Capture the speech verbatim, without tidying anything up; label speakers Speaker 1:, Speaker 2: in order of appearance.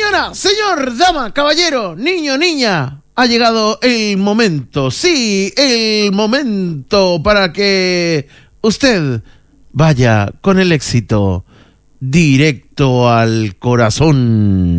Speaker 1: Señora, señor, dama, caballero, niño, niña, ha llegado el momento, sí, el momento para que usted vaya con el éxito directo al corazón.